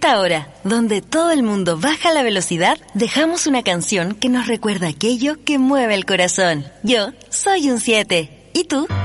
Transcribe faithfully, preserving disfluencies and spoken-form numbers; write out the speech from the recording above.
esta hora, donde todo el mundo baja la velocidad, dejamos una canción que nos recuerda aquello que mueve el corazón. Yo soy un siete. ¿Y tú?